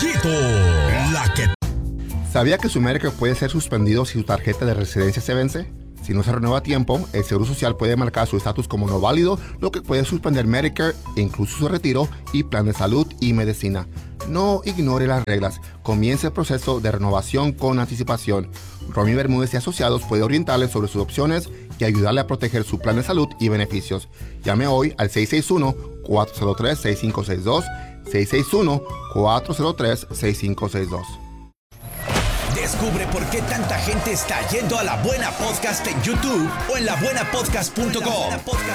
Caballito, la que... ¿Sabía que su Medicare puede ser suspendido si su tarjeta de residencia se vence? Si no se renueva a tiempo, el Seguro Social puede marcar su estatus como no válido, lo que puede suspender Medicare, incluso su retiro y plan de salud y medicina. No ignore las reglas. Comience el proceso de renovación con anticipación. Romy Bermúdez y Asociados puede orientarle sobre sus opciones y ayudarle a proteger su plan de salud y beneficios. Llame hoy al 661-403-6562, 661-403-6562. Descubre por qué tanta gente está yendo a La Buena Podcast en YouTube o en labuenapodcast.com.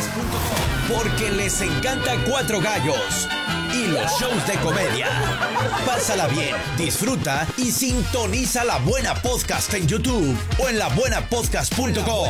Porque les encanta Cuatro Gallos y los shows de comedia. Pásala bien, disfruta y sintoniza La Buena Podcast en YouTube o en labuenapodcast.com.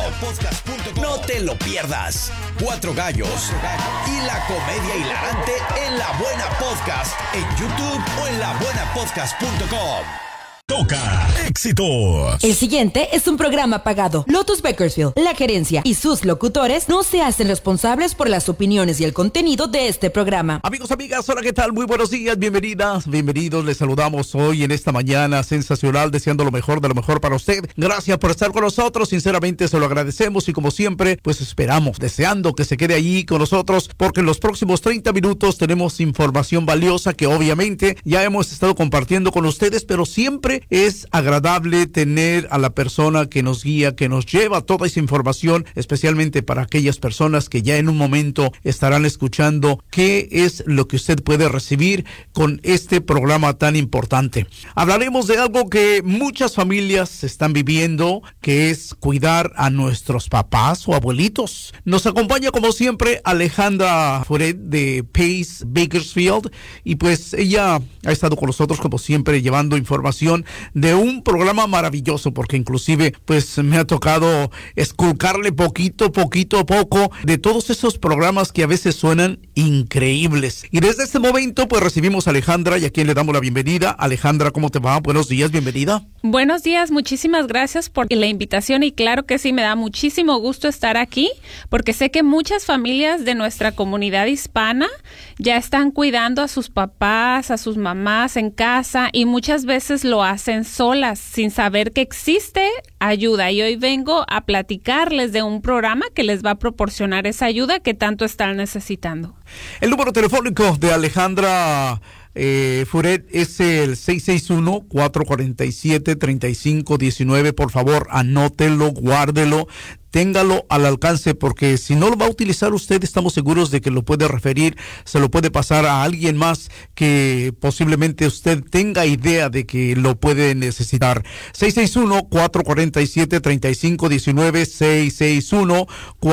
No te lo pierdas. Cuatro Gallos y la comedia hilarante en La Buena Podcast en YouTube o en labuenapodcast.com. Toca éxitos. El siguiente es un programa pagado. Lotus Bakersfield, la gerencia y sus locutores no se hacen responsables por las opiniones y el contenido de este programa. Amigos, amigas, hola, ¿qué tal? Muy buenos días, bienvenidas, bienvenidos. Les saludamos hoy en esta mañana sensacional, deseando lo mejor de lo mejor para usted. Gracias por estar con nosotros, sinceramente se lo agradecemos y como siempre, pues esperamos, deseando que se quede allí con nosotros, porque en los próximos 30 minutos tenemos información valiosa que obviamente ya hemos estado compartiendo con ustedes, pero siempre es agradable tener a la persona que nos guía, que nos lleva toda esa información, especialmente para aquellas personas que ya en un momento estarán escuchando qué es lo que usted puede recibir con este programa tan importante. Hablaremos de algo que muchas familias están viviendo, que es cuidar a nuestros papás o abuelitos. Nos acompaña como siempre Alejandra Furet de Pace Bakersfield y pues ella ha estado con nosotros como siempre llevando información de un programa maravilloso, porque inclusive pues me ha tocado esculcarle poquito a poco de todos esos programas que a veces suenan increíbles. Y desde este momento pues recibimos a Alejandra y a quien le damos la bienvenida. Alejandra, ¿cómo te va? Buenos días, bienvenida. Buenos días, muchísimas gracias por la invitación y claro que sí, me da muchísimo gusto estar aquí porque sé que muchas familias de nuestra comunidad hispana ya están cuidando a sus papás, a sus mamás en casa y muchas veces lo hacen solas sin saber que existe ayuda y hoy vengo a platicarles de un programa que les va a proporcionar esa ayuda que tanto están necesitando. El número telefónico de Alejandra Furet es el 661-447-3519. Por favor, anótelo, guárdelo, téngalo al alcance, porque si no lo va a utilizar usted, estamos seguros de que lo puede referir, se lo puede pasar a alguien más que posiblemente usted tenga idea de que lo puede necesitar. 661-447-3519,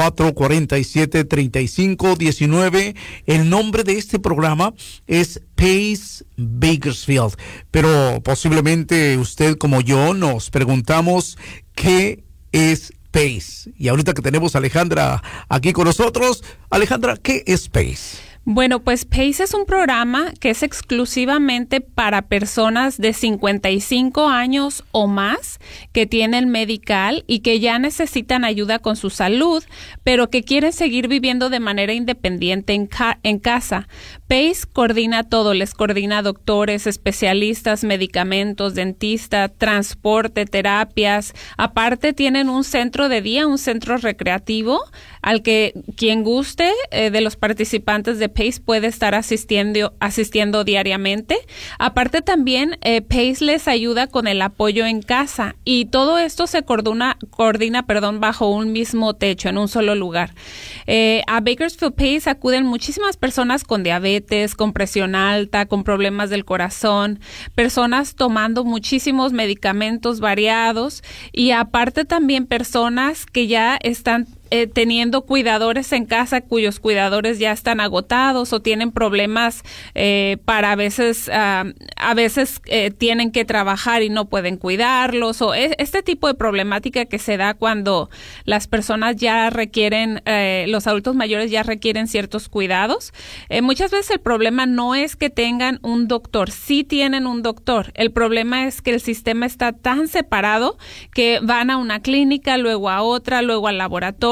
661-447-3519. El nombre de este programa es Pace Bakersfield, pero posiblemente usted como yo nos preguntamos ¿qué es Pace? Y ahorita que tenemos a Alejandra aquí con nosotros, Alejandra, ¿qué es Pace? Bueno, pues Pace es un programa que es exclusivamente para personas de 55 años o más que tienen medical y que ya necesitan ayuda con su salud, pero que quieren seguir viviendo de manera independiente en casa. Pace coordina todo, les coordina doctores, especialistas, medicamentos, dentista, transporte, terapias. Aparte tienen un centro de día, un centro recreativo al que quien guste de los participantes de Pace puede estar asistiendo diariamente. Aparte también Pace les ayuda con el apoyo en casa y todo esto se coordina bajo un mismo techo, en un solo lugar. A Bakersfield Pace acuden muchísimas personas con diabetes, con presión alta, con problemas del corazón, personas tomando muchísimos medicamentos variados y aparte también personas que ya están teniendo cuidadores en casa cuyos cuidadores ya están agotados o tienen problemas para a veces tienen que trabajar y no pueden cuidarlos o este tipo de problemática que se da cuando las personas ya requieren, los adultos mayores ya requieren ciertos cuidados. Muchas veces el problema no es que tengan un doctor, sí tienen un doctor. El problema es que el sistema está tan separado que van a una clínica, luego a otra, luego al laboratorio,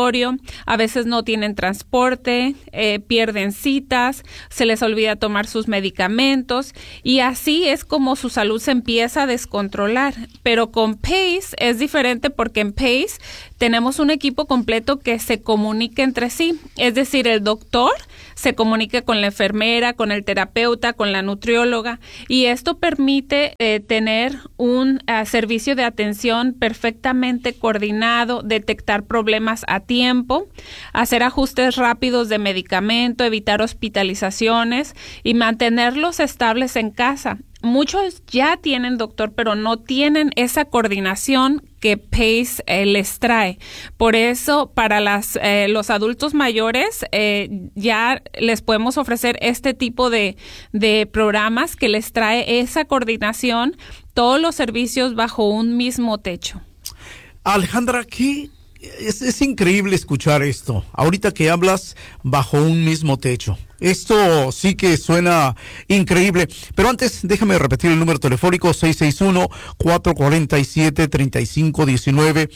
consultorio, a veces no tienen transporte, pierden citas, se les olvida tomar sus medicamentos y así es como su salud se empieza a descontrolar. Pero con PACE es diferente porque en PACE tenemos un equipo completo que se comunica entre sí, es decir, el doctor se comunica con la enfermera, con el terapeuta, con la nutrióloga y esto permite tener un servicio de atención perfectamente coordinado, detectar problemas a tiempo, hacer ajustes rápidos de medicamento, evitar hospitalizaciones y mantenerlos estables en casa. Muchos ya tienen doctor, pero no tienen esa coordinación que PACE les trae. Por eso, para los adultos mayores, ya les podemos ofrecer este tipo de programas que les trae esa coordinación, todos los servicios bajo un mismo techo. Alejandra, ¿qué? Es increíble escuchar esto. Ahorita que hablas bajo un mismo techo. Esto sí que suena increíble. Pero antes, déjame repetir el número telefónico 661-447-3519.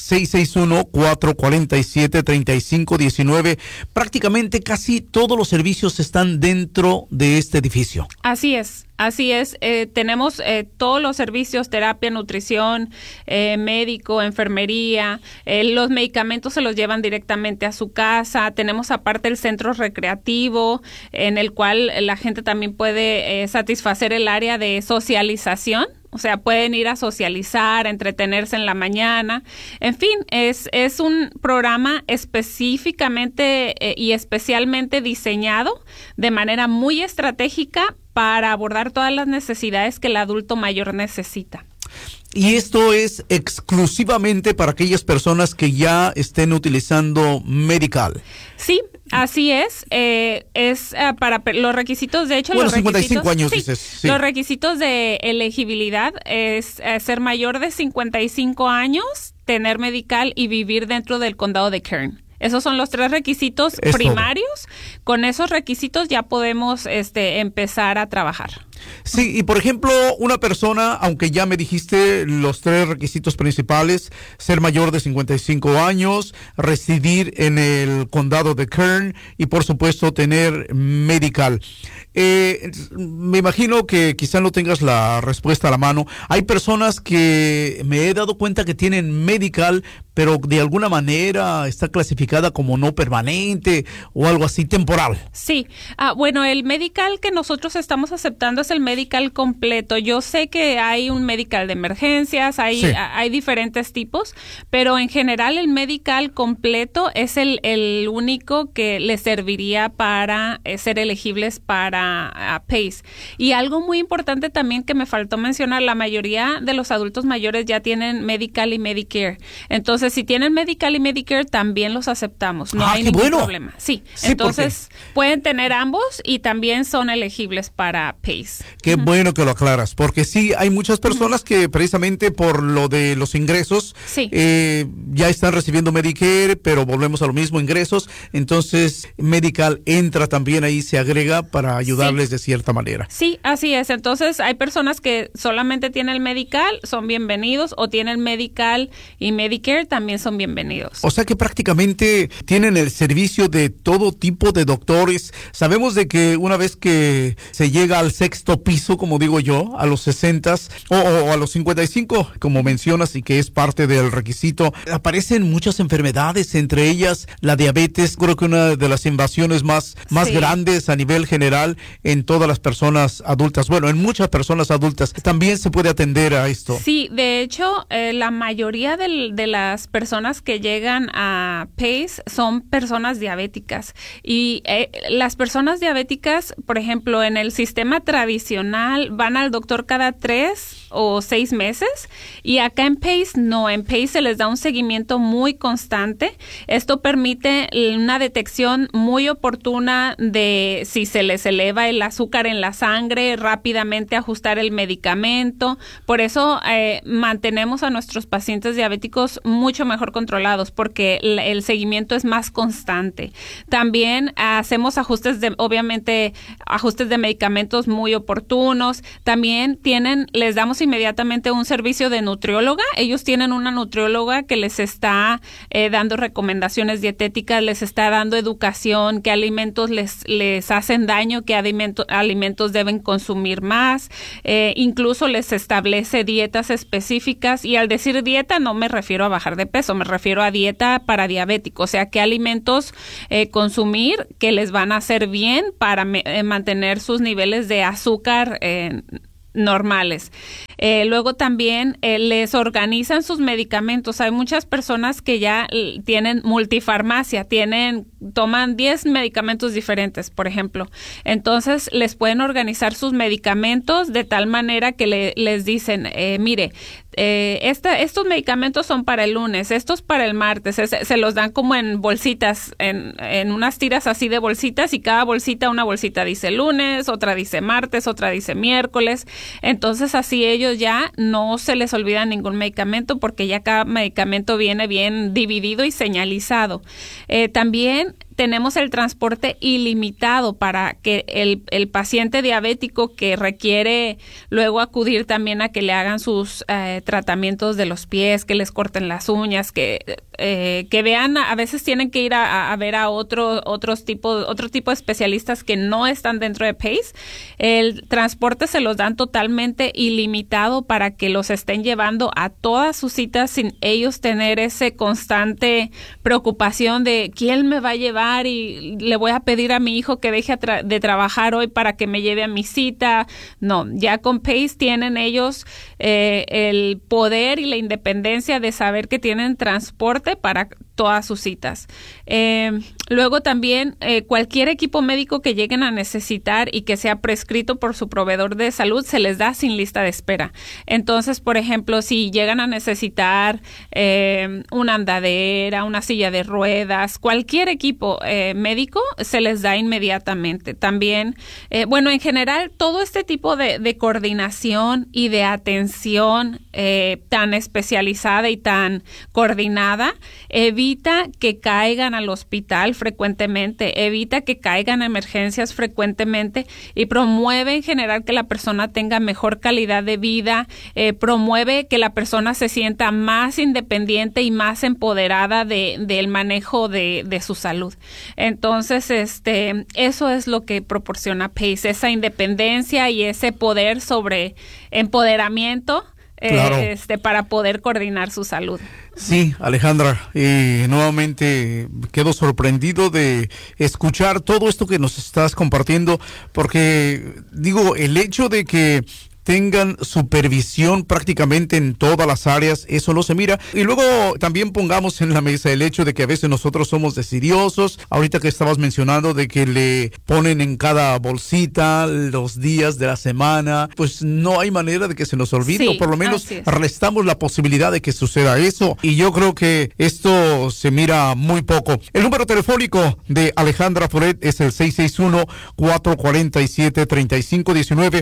661-447-3519. Prácticamente casi todos los servicios están dentro de este edificio. Así es. Tenemos todos los servicios, terapia, nutrición, médico, enfermería. Los medicamentos se los llevan directamente a su casa. Tenemos aparte el centro recreativo, en el cual la gente también puede satisfacer el área de socialización. O sea, pueden ir a socializar, a entretenerse en la mañana. En fin, es un programa específicamente y especialmente diseñado de manera muy estratégica para abordar todas las necesidades que el adulto mayor necesita. Y esto es exclusivamente para aquellas personas que ya estén utilizando Medical. Sí, así es. Para los requisitos, de hecho, bueno, los 55 años, sí, dices. Sí. Los requisitos de elegibilidad es ser mayor de 55 años, tener Medical y vivir dentro del condado de Kern. Esos son los 3 requisitos primarios. Todo. Con esos requisitos ya podemos empezar a trabajar. Sí, y por ejemplo, una persona, aunque ya me dijiste los 3 requisitos principales, ser mayor de 55 años, residir en el condado de Kern y por supuesto tener Medical. Me imagino que quizá no tengas la respuesta a la mano. Hay personas que me he dado cuenta que tienen Medical, pero de alguna manera está clasificada como no permanente o algo así temporal. Sí, bueno, el Medical que nosotros estamos aceptando es el Medical completo. Yo sé que hay un Medical de emergencias, hay diferentes tipos, pero en general el Medical completo es el único que les serviría para ser elegibles para PACE. Y algo muy importante también que me faltó mencionar, la mayoría de los adultos mayores ya tienen Medical y Medicare. Entonces, si tienen Medical y Medicare, también los aceptamos. No hay ningún problema. Sí, entonces pueden tener ambos y también son elegibles para PACE. Qué bueno que lo aclaras, porque sí, hay muchas personas que precisamente por lo de los ingresos ya están recibiendo Medicare, pero volvemos a lo mismo, ingresos. Entonces, Medical entra también ahí, se agrega para ayudarles de cierta manera. Sí, así es. Entonces, hay personas que solamente tienen el Medical, son bienvenidos, o tienen Medical y Medicare, también son bienvenidos. O sea que prácticamente tienen el servicio de todo tipo de doctores. Sabemos de que una vez que se llega al 6º piso, como digo yo, a los 60 o a los 55, como mencionas, y que es parte del requisito, aparecen muchas enfermedades, entre ellas la diabetes. Creo que una de las invasiones más grandes a nivel general en todas las personas adultas. Bueno, en muchas personas adultas también se puede atender a esto. Sí, de hecho, la mayoría de las personas que llegan a PACE son personas diabéticas. Y las personas diabéticas, por ejemplo, en el sistema tradicional van al doctor cada 3 o 6 meses, y acá en PACE no, en PACE se les da un seguimiento muy constante. Esto permite una detección muy oportuna de si se les eleva el azúcar en la sangre, rápidamente ajustar el medicamento. Por eso mantenemos a nuestros pacientes diabéticos mucho mejor controlados, porque el seguimiento es más constante. También hacemos ajustes de medicamentos muy oportunos. También les damos tenemos inmediatamente un servicio de nutrióloga. Ellos tienen una nutrióloga que les está dando recomendaciones dietéticas, les está dando educación, qué alimentos les hacen daño, qué alimentos deben consumir más. Incluso les establece dietas específicas, y al decir dieta no me refiero a bajar de peso, me refiero a dieta para diabéticos, o sea, qué alimentos consumir que les van a hacer bien para mantener sus niveles de azúcar normales. Luego también les organizan sus medicamentos. Hay muchas personas que ya tienen multifarmacia, toman 10 medicamentos diferentes, por ejemplo. Entonces, les pueden organizar sus medicamentos de tal manera que les dicen, mire, estos medicamentos son para el lunes, estos para el martes, se los dan como en bolsitas, en unas tiras así de bolsitas, y cada bolsita, una bolsita dice lunes, otra dice martes, otra dice miércoles. Entonces así ellos ya no se les olvida ningún medicamento, porque ya cada medicamento viene bien dividido y señalizado. También tenemos el transporte ilimitado para que el paciente diabético que requiere luego acudir también a que le hagan sus tratamientos de los pies, que les corten las uñas, que vean, a veces tienen que ir a ver a otro tipo de especialistas que no están dentro de PACE. El transporte se los dan totalmente ilimitado para que los estén llevando a todas sus citas sin ellos tener ese constante preocupación de quién me va a llevar y le voy a pedir a mi hijo que deje de trabajar hoy para que me lleve a mi cita. No, ya con PACE tienen ellos el poder y la independencia de saber que tienen transporte para todas sus citas. Luego también cualquier equipo médico que lleguen a necesitar y que sea prescrito por su proveedor de salud se les da sin lista de espera. Entonces, por ejemplo, si llegan a necesitar una andadera, una silla de ruedas, cualquier equipo médico se les da inmediatamente. También, en general, todo este tipo de coordinación y de atención tan especializada y tan coordinada evita que caigan al hospital frecuentemente, evita que caigan a emergencias frecuentemente y promueve en general que la persona tenga mejor calidad de vida, promueve que la persona se sienta más independiente y más empoderada del manejo de su salud. Entonces, eso es lo que proporciona PACE, esa independencia y ese poder sobre empoderamiento. Claro. Para poder coordinar su salud. Sí, Alejandra, nuevamente quedo sorprendido de escuchar todo esto que nos estás compartiendo, porque digo, el hecho de que tengan supervisión prácticamente en todas las áreas, eso no se mira. Y luego también pongamos en la mesa el hecho de que a veces nosotros somos decidiosos. Ahorita que estabas mencionando de que le ponen en cada bolsita los días de la semana, pues no hay manera de que se nos olvide, sí, o por lo menos restamos la posibilidad de que suceda eso. Y yo creo que esto se mira muy poco. El número telefónico de Alejandra Foret es el 661-447-3519,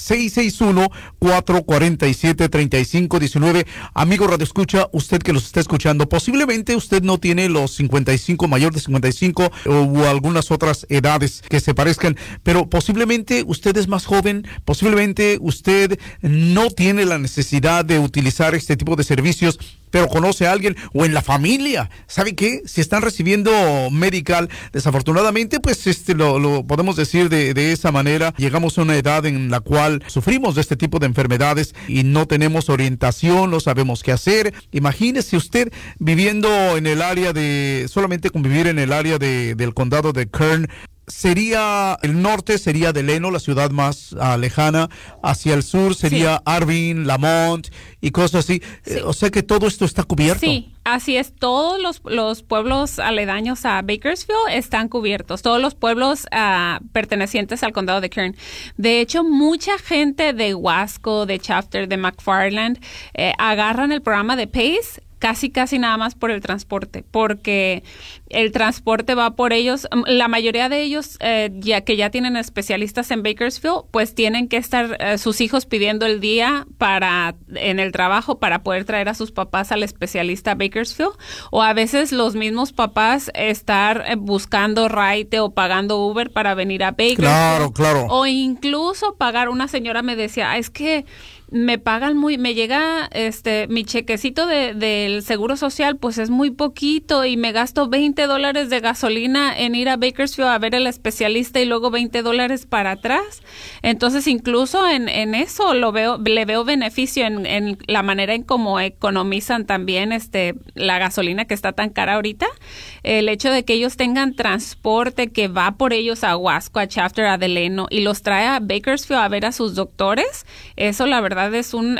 661-447-3519. Amigo Radio Escucha, usted que los está escuchando, posiblemente usted no tiene los 55, mayor de 55 o algunas otras edades que se parezcan, pero posiblemente usted es más joven, posiblemente usted no tiene la necesidad de utilizar este tipo de servicios, pero conoce a alguien o en la familia. ¿Sabe qué? Si están recibiendo medical, desafortunadamente, pues lo podemos decir de esa manera. Llegamos a una edad en la cual sufrimos de este tipo de enfermedades y no tenemos orientación, no sabemos qué hacer. Imagínese usted viviendo en el área solamente convivir en el área del condado de Kern. Sería el norte, sería Delano, la ciudad más lejana. Hacia el sur sería Arvin, Lamont y cosas así. Sí. O sea que todo esto está cubierto. Sí, así es. Todos los pueblos aledaños a Bakersfield están cubiertos. Todos los pueblos pertenecientes al condado de Kern. De hecho, mucha gente de Wasco, de Shafter, de McFarland agarran el programa de PACE casi nada más por el transporte, porque el transporte va por ellos. La mayoría de ellos, ya que ya tienen especialistas en Bakersfield, pues tienen que estar sus hijos pidiendo el día en el trabajo para poder traer a sus papás al especialista a Bakersfield, o a veces los mismos papás estar buscando ride o pagando Uber para venir a Bakersfield. Claro. O incluso pagar. Una señora me decía, es que me pagan me llega mi chequecito del Seguro Social, pues es muy poquito y me gasto $20 de gasolina en ir a Bakersfield a ver al especialista y luego $20 para atrás. Entonces, incluso en eso le veo beneficio en la manera en cómo economizan también la gasolina que está tan cara ahorita. El hecho de que ellos tengan transporte que va por ellos a Wasco, a Shafter, a Delano y los trae a Bakersfield a ver a sus doctores, eso la verdad es